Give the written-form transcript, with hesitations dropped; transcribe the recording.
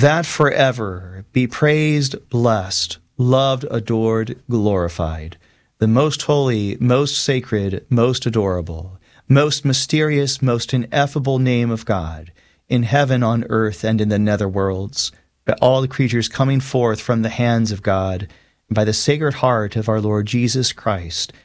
that forever be praised, blessed, loved, adored, glorified, the most holy, most sacred, most adorable, most mysterious, most ineffable name of God, in heaven, on earth, and in the netherworlds, by all the creatures coming forth from the hands of God, and by the Sacred Heart of our Lord Jesus Christ,